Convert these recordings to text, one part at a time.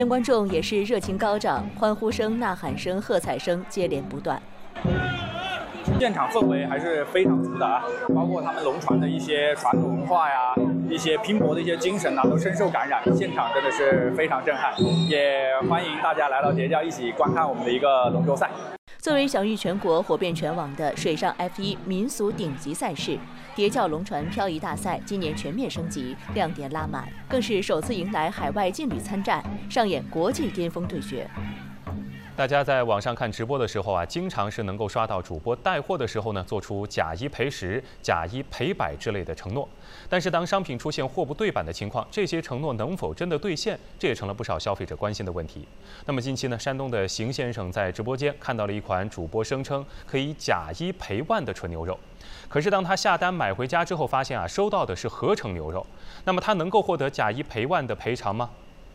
观众也是热情高涨，欢呼声、呐喊声、喝彩声接连不断。 现场氛围还是非常足的啊，包括他们龙船的一些传统文化呀，一些拼搏的一些精神啊，都深受感染。现场真的是非常震撼，也欢迎大家来到叠教一起观看我们的一个龙舟赛。 作为享誉全国、火遍全网的水上 F1民俗顶级赛事，叠教龙船漂移大赛今年全面升级，亮点拉满，更是首次迎来海外劲旅参战，上演国际巅峰对决。 大家在网上看直播的时候啊，经常是能够刷到主播带货的时候呢，做出假一赔十、假一赔百之类的承诺。但是当商品出现货不对版的情况，这些承诺能否真的兑现，这也成了不少消费者关心的问题。那么近期呢，山东的邢先生在直播间看到了一款主播声称可以假一赔万的纯牛肉，可是当他下单买回家之后，发现啊，收到的是合成牛肉。那么他能够获得假一赔万的赔偿吗？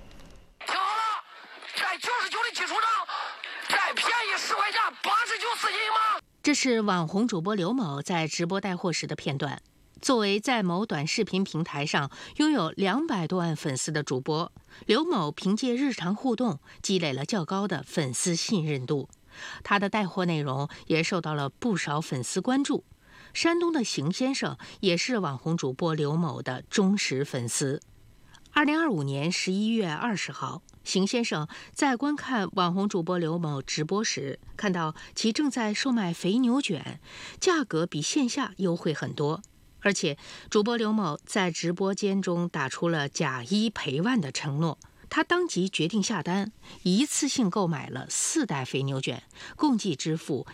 这是网红主播刘某在直播带货时的片段。作为在某短视频平台上拥有200多万粉丝的主播，刘某凭借日常互动积累了较高的粉丝信任度，他的带货内容也受到了不少粉丝关注。山东的邢先生也是网红主播刘某的忠实粉丝。2025年11月20号，邢先生在观看网红主播刘某直播时，看到其正在售卖肥牛卷，价格比线下优惠很多，而且主播刘某在直播间中打出了假一赔万的承诺。他当即决定下单，一次性购买了4袋肥牛卷，共计支付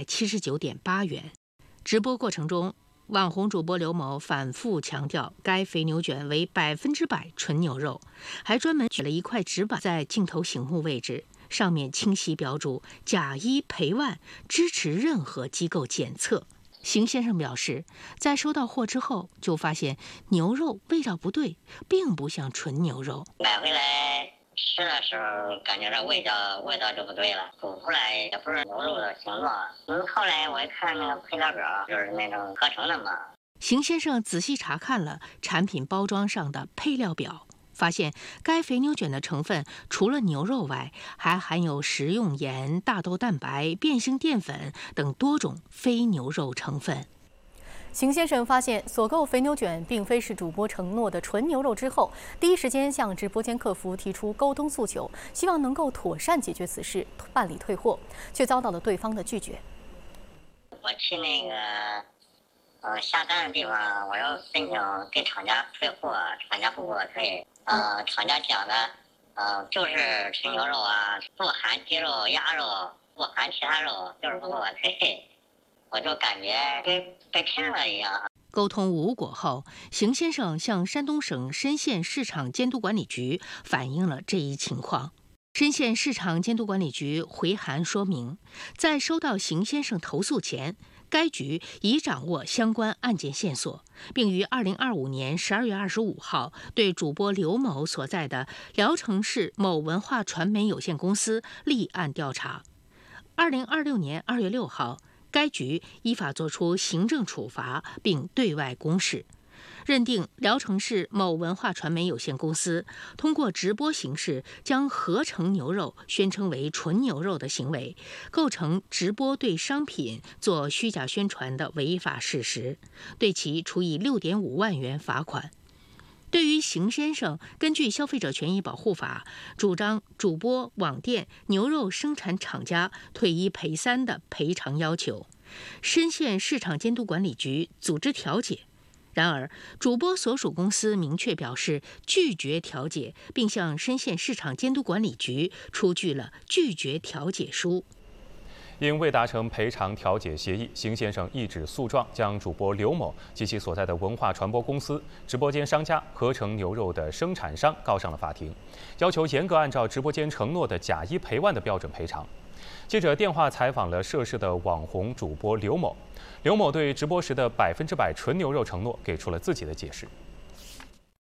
179.8元。直播过程中，网红主播刘某反复强调该肥牛卷为100%纯牛肉，还专门举了一块纸板在镜头醒目位置，上面清晰标注假一赔万，支持任何机构检测。邢先生表示，在收到货之后就发现牛肉味道不对，并不像纯牛肉。 买回来吃的时候感觉这味道就不对了，煮出来也不是牛肉的形状。后来我一看那个配料表，就是那种合成的嘛。 邢先生仔细查看了产品包装上的配料表，发现该肥牛卷的成分除了牛肉外，还含有食用盐、大豆蛋白、变性淀粉等多种非牛肉成分。 邢先生发现所购肥牛卷并非是主播承诺的纯牛肉之后，第一时间向直播间客服提出沟通诉求，希望能够妥善解决此事，办理退货，却遭到了对方的拒绝。 我去那个下单的地方，我要申请给厂家退货，厂家不给我退。厂家讲的，就是纯牛肉啊，不含鸡肉、鸭肉，不含其他肉，就是不给我退。我就感觉跟被骗了一样。 沟通无果后，邢先生向山东省深县市场监督管理局反映了这一情况。深县市场监督管理局回函说明，在收到邢先生投诉前，该局已掌握相关案件线索，并于2025年12月25号对主播刘某所在的聊城市某文化传媒有限公司立案调查。2026年2月6号，该局依法作出行政处罚，并对外公示，认定聊城市某文化传媒有限公司通过直播形式将合成牛肉宣称为纯牛肉的行为，构成直播对商品做虚假宣传的违法事实，对其处以6.5万元罚款。对于邢先生根据消费者权益保护法主张主播、网店、牛肉生产厂家退一赔三的赔偿要求，深县市场监督管理局组织调解。然而，主播所属公司明确表示拒绝调解，并向深县市场监督管理局出具了拒绝调解书。 因未达成赔偿调解协议，邢先生一纸诉状将主播刘某及其所在的文化传播公司、直播间商家、合成牛肉的生产商告上了法庭，要求严格按照直播间承诺的假一赔万的标准赔偿。记者电话采访了涉事的网红主播刘某，刘某对直播时的100%纯牛肉承诺给出了自己的解释。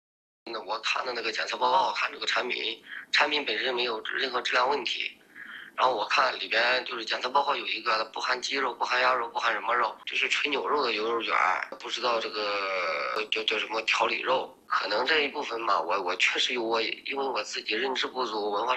我看的那个检测报告，看这个产品本身没有任何质量问题。 然后我看里边就是检测报告有一个不含鸡肉、不含鸭肉、不含什么肉，这是纯牛肉的牛肉卷，不知道这个叫什么调理肉，可能这一部分嘛，我确实因为我自己认知不足，文化。